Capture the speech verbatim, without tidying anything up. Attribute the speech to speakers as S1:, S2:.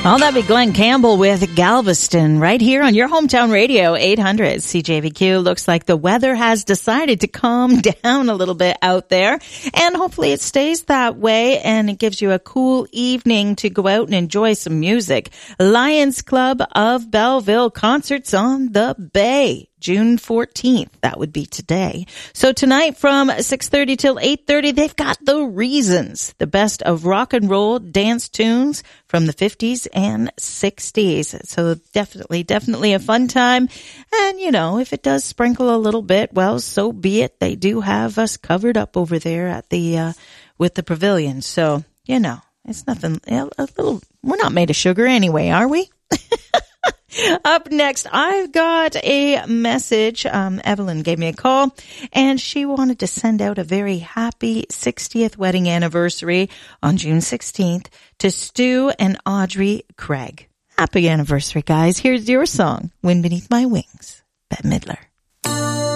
S1: Oh, that'd be Glenn Campbell with Galveston right here on your hometown radio, eight hundred C J V Q. Looks like the weather has decided to calm down a little bit out there, and hopefully it stays that way and it gives you a cool evening to go out and enjoy some music. Lions Club of Belleville concerts on the Bay. June fourteenth, that would be today. So tonight from six thirty till eight thirty, they've got The Reasons, the best of rock and roll dance tunes from the fifties and sixties. So definitely, definitely a fun time. And, you know, if it does sprinkle a little bit, well, so be it. They do have us covered up over there at the, uh, with the pavilion. So, you know, it's nothing, a little, we're not made of sugar anyway, are we? Up next, I've got a message. Um, Evelyn gave me a call, and she wanted to send out a very happy sixtieth wedding anniversary on June sixteenth to Stu and Audrey Craig. Happy anniversary, guys. Here's your song, Wind Beneath My Wings, Bette Midler.